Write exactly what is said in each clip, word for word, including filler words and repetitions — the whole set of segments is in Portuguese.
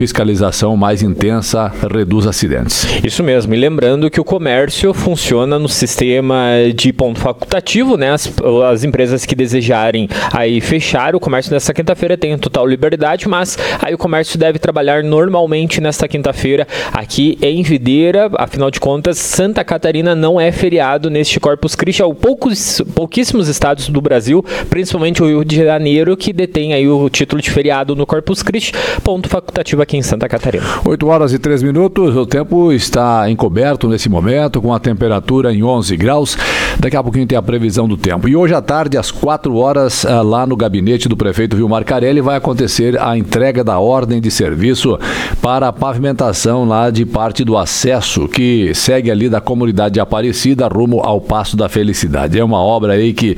fiscalização mais intensa reduz acidentes. Isso mesmo, e lembrando que o comércio funciona no sistema de ponto facultativo, né? As, as empresas que desejarem aí fechar o comércio nesta quinta-feira têm total liberdade, mas aí o comércio deve trabalhar normalmente nesta quinta-feira aqui em Videira. Afinal de contas, Santa Catarina não é feriado neste Corpus Christi. Há poucos, pouquíssimos estados do Brasil, principalmente o Rio de Janeiro, que detém aí o título de feriado no Corpus Christi, ponto facultativo aqui em Santa Catarina. oito horas e três minutos, o tempo está encoberto nesse momento, com a temperatura em onze graus. Daqui a pouquinho tem a previsão do tempo. E hoje à tarde, às quatro horas, lá no gabinete do prefeito Vilmar Carelli, vai acontecer a entrega da ordem de serviço para a pavimentação lá de parte do acesso que segue ali da comunidade de Aparecida rumo ao Passo da Felicidade. É uma obra aí que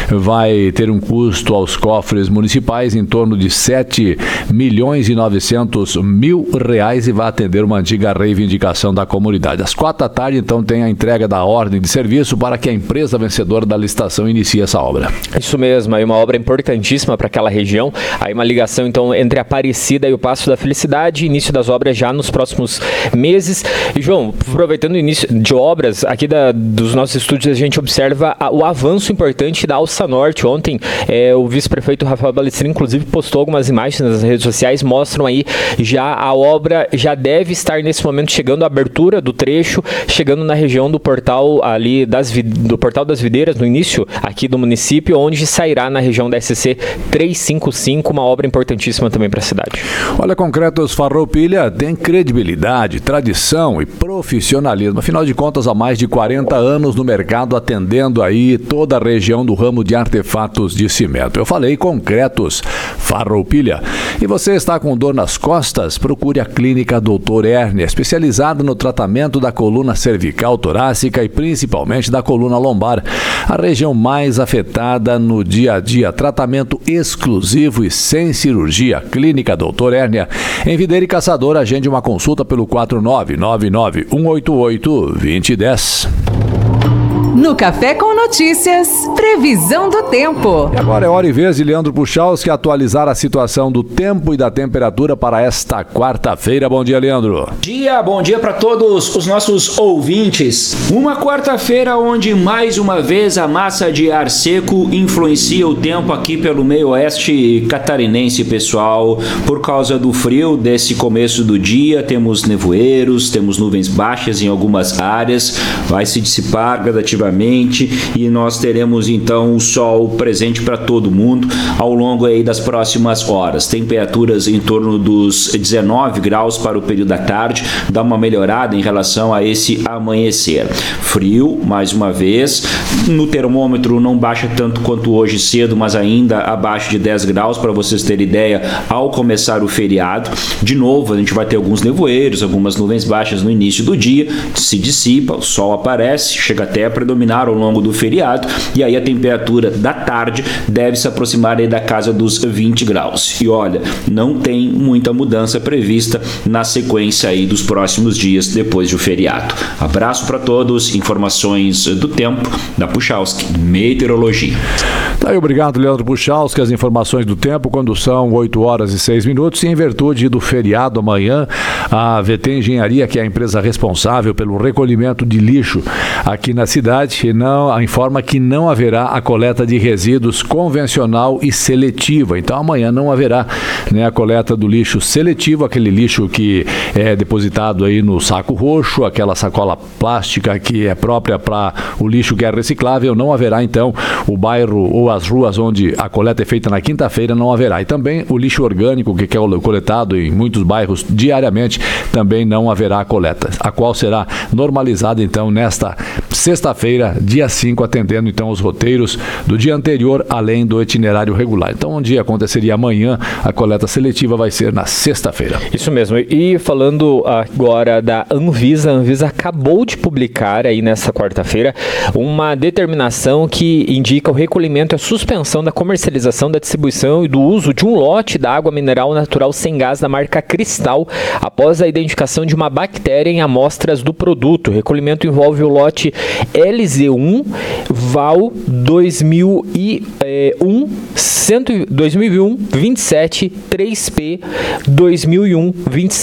vai ter um custo aos cofres municipais em torno de sete milhões e novecentos mil reais e vai atender uma antiga reivindicação da comunidade. Às quatro da tarde, então, tem a entrega da ordem de serviço para que a empresa vencedora da licitação inicie essa obra. Isso mesmo, aí uma obra importantíssima para aquela região. Aí uma ligação, então, entre Aparecida e o Passo da Felicidade, início das obras já nos próximos meses. E, João, aproveitando o início de obras, aqui da, dos nossos estúdios a gente observa a, o avanço importante da Alça Norte. Ontem, é, o vice-prefeito Rafael Balestrin, inclusive, postou algumas imagens nas redes sociais, mostram aí já a obra já deve estar nesse momento chegando à abertura do trecho, chegando na região do portal ali das, do Portal das Videiras, no início aqui do município, onde sairá na região da S C trezentos e cinquenta e cinco, uma obra importantíssima também para a cidade. Olha, Concretos Farroupilha tem credibilidade, tradição e profissionalismo. Afinal de contas, há mais de quarenta anos no mercado, atendendo aí toda a região do ramo de artefatos de cimento. Eu falei Concretos Farroupilha. E você está com dor nas costas? Procure a Clínica doutor Hérnia, especializada no tratamento da coluna cervical, torácica e principalmente da coluna lombar, a região mais afetada no dia a dia. Tratamento exclusivo e sem cirurgia. Clínica doutor Hérnia, em Videira e Caçador. Agende uma consulta pelo quatro nove nove nove, um oito oito, dois zero um zero. No Café com Notícias, previsão do tempo. E agora é hora e vez de Leandro Puchalski atualizar a situação do tempo e da temperatura para esta quarta-feira. Bom dia, Leandro. Bom dia, bom dia para todos os nossos ouvintes. Uma quarta-feira onde mais uma vez a massa de ar seco influencia o tempo aqui pelo meio oeste catarinense, pessoal. Por causa do frio desse começo do dia, temos nevoeiros, temos nuvens baixas em algumas áreas, vai se dissipar gradativamente e nós teremos então o sol presente para todo mundo ao longo aí das próximas horas. Temperaturas em torno dos dezenove graus para o período da tarde, dá uma melhorada em relação a esse amanhecer. Frio, mais uma vez, no termômetro não baixa tanto quanto hoje cedo, mas ainda abaixo de dez graus, para vocês terem ideia, ao começar o feriado. De novo, a gente vai ter alguns nevoeiros, algumas nuvens baixas no início do dia, se dissipa, o sol aparece, chega até a predominar ao longo do feriado, e aí a temperatura da tarde deve se aproximar aí da casa dos vinte graus. E olha, não tem muita mudança prevista na sequência aí dos próximos dias depois do feriado. Abraço para todos, informações do tempo da Puchalski Meteorologia. Tá aí, obrigado, Leandro Puchalski. As informações do tempo quando são oito horas e seis minutos, e em virtude do feriado amanhã, a V T Engenharia, que é a empresa responsável pelo recolhimento de lixo aqui na cidade, não, informa que não haverá a coleta de resíduos convencional e seletiva. Então amanhã não haverá, né, a coleta do lixo seletivo, aquele lixo que é depositado aí no saco roxo, aquela sacola plástica que é própria para o lixo que é reciclável. Não haverá então o bairro ou as ruas onde a coleta é feita na quinta-feira, não haverá. E também o lixo orgânico que é coletado em muitos bairros diariamente, também não haverá a coleta, a qual será normalizada então nesta sexta-feira, dia cinco, atendendo então os roteiros do dia anterior, além do itinerário regular. Então, um dia aconteceria amanhã, a coleta seletiva vai ser na sexta-feira. Isso mesmo. E falando agora da Anvisa, a Anvisa acabou de publicar aí nessa quarta-feira uma determinação que indica o recolhimento e a suspensão da comercialização, da distribuição e do uso de um lote da água mineral natural sem gás da marca Cristal, após a identificação de uma bactéria em amostras do produto. O recolhimento envolve o lote L Z um, Val dois mil e um, dois mil e um, vinte e sete, três P dois mil e um, vinte e sete.